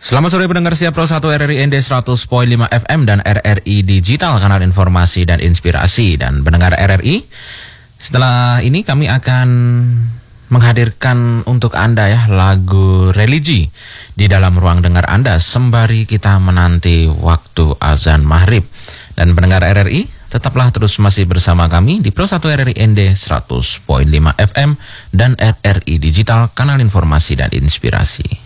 Selamat sore pendengar setia Pro 1 RRI ND 100.5 FM dan RRI Digital, kanal informasi dan inspirasi. Dan pendengar RRI, setelah ini kami akan menghadirkan untuk Anda lagu religi di dalam ruang dengar Anda sembari kita menanti waktu azan maghrib. Dan pendengar RRI, tetaplah terus masih bersama kami di Pro 1 RRI ND 100.5 FM dan RRI Digital, kanal informasi dan inspirasi.